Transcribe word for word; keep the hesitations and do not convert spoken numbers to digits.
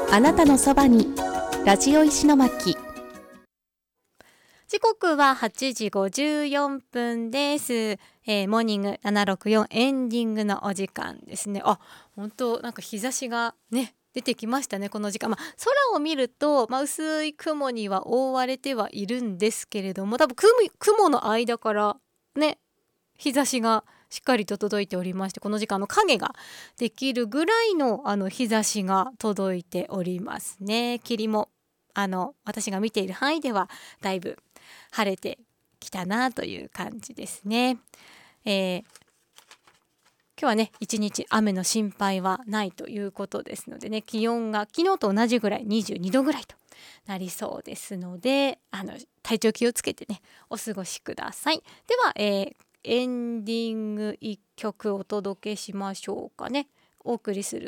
あなたのそばにラジオ石巻。 時刻ははちじごじゅうよんぷんです、えー、モーニングななろくよんエンディングのお時間ですね。あ、本当なんか日差しがね出てきましたねこの時間、まあ、空を見ると、まあ、薄い雲には覆われてはいるんですけれども、多分 雲, 雲の間からね日差しがしっかりと届いておりまして、この時間の影ができるぐらいのあの日差しが届いておりますね。霧もあの私が見ている範囲ではだいぶ晴れてきたなという感じですね。えー、今日はね一日雨の心配はないということですのでね、気温が昨日と同じぐらいにじゅうにどぐらいとなりそうですので、あの体調気をつけてねお過ごしください。では、えー、エンディングいっきょくお届けしましょうかね。お送りする